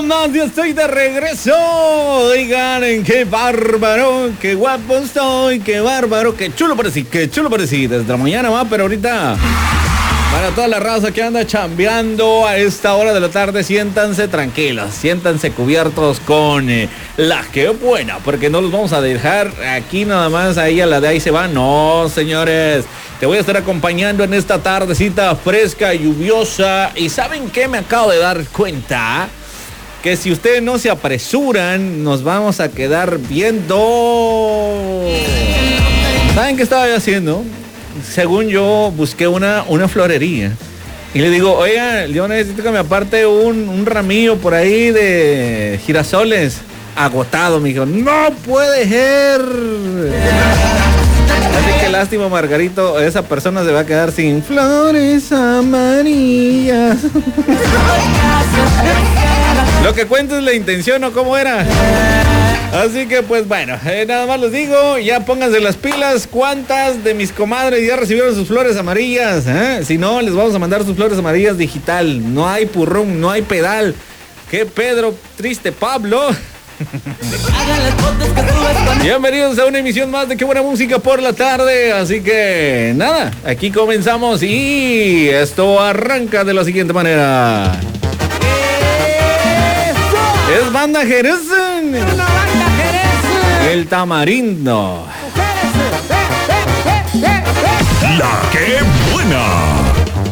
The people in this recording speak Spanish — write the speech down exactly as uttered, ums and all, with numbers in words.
más, yo estoy de regreso. Oigan, qué bárbaro, qué guapo estoy, qué bárbaro, qué chulo parecí, qué chulo parecí. Desde la mañana más, pero ahorita, para toda la raza que anda chambeando a esta hora de la tarde, siéntanse tranquilos, siéntanse cubiertos con eh, la que buena, porque no los vamos a dejar aquí nada más ahí a la de ahí se va. No, señores, te voy a estar acompañando en esta tardecita fresca, lluviosa. ¿Y saben qué? Me acabo de dar cuenta que si ustedes no se apresuran, nos vamos a quedar viendo. ¿Saben qué estaba yo haciendo? Según yo, busqué una, una florería. Y le digo, oiga, yo necesito que me aparte un, un ramillo por ahí de girasoles. Agotado, me dijo, no puede ser. Así que lástima, Margarito, esa persona se va a quedar sin flores amarillas. Lo que cuenta es la intención, ¿o cómo era? Así que pues bueno, eh, nada más les digo, ya pónganse las pilas. ¿Cuántas de mis comadres ya recibieron sus flores amarillas? ¿Eh? Si no, les vamos a mandar sus flores amarillas digital. No hay purrón, no hay pedal. ¿Qué Pedro? Triste Pablo. Bienvenidos a una emisión más de Qué Buena Música por la tarde. Así que nada, aquí comenzamos y esto arranca de la siguiente manera. Es Banda Jerez. El Tamarindo. La que buena.